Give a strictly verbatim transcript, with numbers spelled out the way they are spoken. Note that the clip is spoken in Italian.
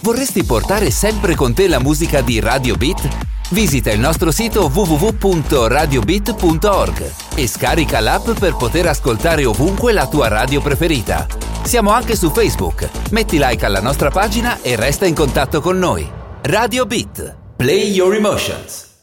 Vorresti portare sempre con te la musica di Radio Beat? Visita il nostro sito w w w punto radio beat punto org e scarica l'app per poter ascoltare ovunque la tua radio preferita. Siamo anche su Facebook. Metti like alla nostra pagina e resta in contatto con noi. Radio Beat. Play your emotions.